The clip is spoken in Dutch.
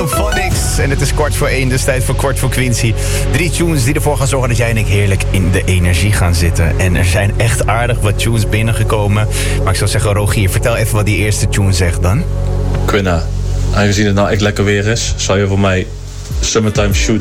Phonics. En het is 1:15, dus tijd voor Kwart voor Quincy. 3 tunes die ervoor gaan zorgen dat jij en ik heerlijk in de energie gaan zitten. En er zijn echt aardig wat tunes binnengekomen. Maar ik zou zeggen, Rogier, vertel even wat die eerste tune zegt dan. Quinna, aangezien het nou echt lekker weer is, zou je voor mij Summertime Shoot